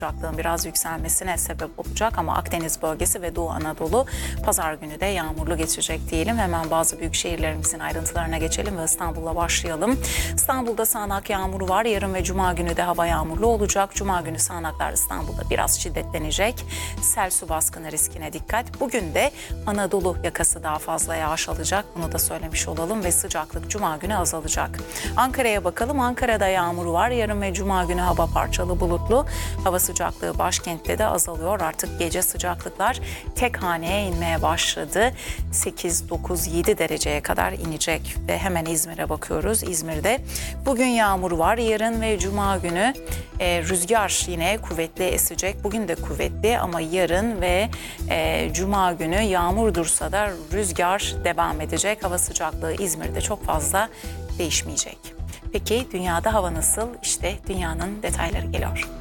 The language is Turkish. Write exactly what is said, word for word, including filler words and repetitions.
sıcaklığın biraz yükselmesine sebep olacak ama Akdeniz bölgesi ve Doğu Anadolu pazar günü de yağmurlu geçecek diyelim. Hemen bazı büyük şehirlerimizin ayrıntılarına geçelim ve İstanbul'la başlayalım. İstanbul'da sağanak yağmuru var. Yarın ve Cuma günü de hava yağmurlu olacak. Cuma günü sağanaklar İstanbul'da biraz şiddetlenecek. Sel su baskını riskine dikkat. Bugün de Anadolu yakası daha fazla yağış alacak. Bunu da söylemiş olalım ve sıcaklık Cuma günü azalacak. Ankara'ya bakalım. Ankara'da yağmuru var. Yarın ve Cuma günü hava parçalı bulutlu. Hava sıcaklığı başkentte de azalıyor. Artık gece sıcaklıklar tek haneye inmeye başladı. sekiz, dokuz, yedi dereceye kadar inecek ve hemen İzmir'e bakıyoruz. İzmir'de bugün yağmur var. Yarın ve Cuma günü e, rüzgar yine kuvvetli esecek. Bugün de kuvvetli ama yarın ve e, Cuma günü yağmur dursa da rüzgar devam edecek. Hava sıcaklığı İzmir'de çok fazla değişmeyecek. Peki dünyada hava nasıl? İşte dünyanın detayları geliyor.